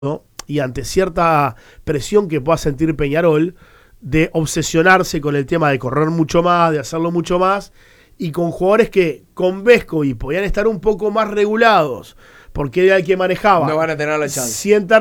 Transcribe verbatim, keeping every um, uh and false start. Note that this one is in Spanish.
¿no? Y ante cierta presión que pueda sentir Peñarol, de obsesionarse con el tema de correr mucho más, de hacerlo mucho más, y con jugadores que con Vescovi podían estar un poco más regulados, porque era el que manejaba. No van a tener la chance. Sienta